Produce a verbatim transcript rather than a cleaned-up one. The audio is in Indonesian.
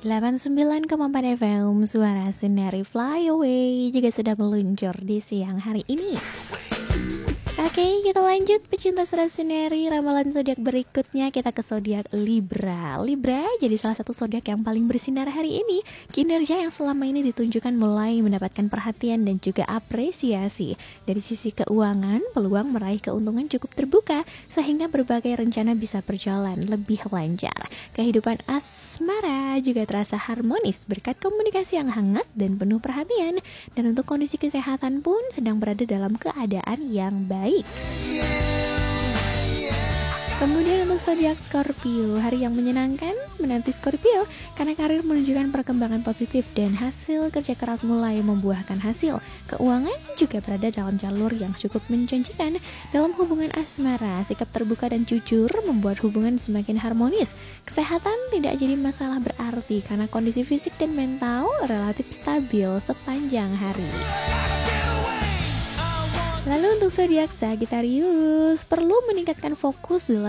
delapan puluh sembilan koma empat F M Suara Sundari Fly Away juga sudah meluncur di siang hari ini. Oke, kita lanjut pecinta Suara Sundari. Ramalan zodiak berikutnya kita ke zodiak Libra. Libra jadi salah satu zodiak yang paling bersinar hari ini. Kinerja yang selama ini ditunjukkan mulai mendapatkan perhatian dan juga apresiasi. Dari sisi keuangan, peluang meraih keuntungan cukup terbuka sehingga berbagai rencana bisa berjalan lebih lancar. Kehidupan asmara juga terasa harmonis berkat komunikasi yang hangat dan penuh perhatian. Dan untuk kondisi kesehatan pun sedang berada dalam keadaan yang baik. Kemudian untuk zodiak Scorpio, hari yang menyenangkan menanti Scorpio karena karir menunjukkan perkembangan positif dan hasil kerja keras mulai membuahkan hasil. Keuangan juga berada dalam jalur yang cukup menjanjikan. Dalam hubungan asmara, sikap terbuka dan jujur membuat hubungan semakin harmonis. Kesehatan tidak jadi masalah berarti karena kondisi fisik dan mental relatif stabil sepanjang hari. Lalu untuk zodiak Sagittarius, perlu meningkatkan fokus dalam